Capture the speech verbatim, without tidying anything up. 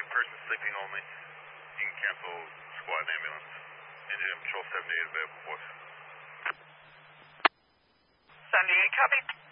person sleeping only. You can cancel squad and ambulance. Engine control seventy-eight available, boys. seventy-eight, copy.